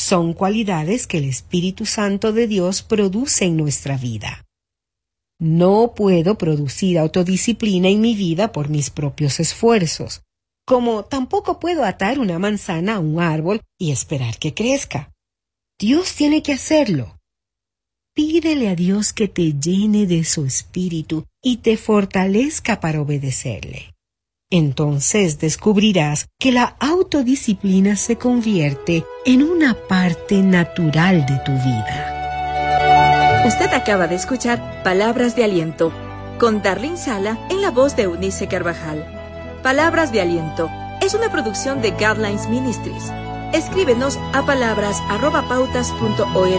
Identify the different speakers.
Speaker 1: Son cualidades que el Espíritu Santo de Dios produce en nuestra vida. No puedo producir autodisciplina en mi vida por mis propios esfuerzos, como tampoco puedo atar una manzana a un árbol y esperar que crezca. Dios tiene que hacerlo. Pídele a Dios que te llene de su espíritu y te fortalezca para obedecerle. Entonces descubrirás que la autodisciplina se convierte en una parte natural de tu vida.
Speaker 2: Usted acaba de escuchar Palabras de Aliento, con Darlene Sala en la voz de Eunice Carvajal. Palabras de Aliento es una producción de Guidelines Ministries. Escríbenos a palabras@pautas.org.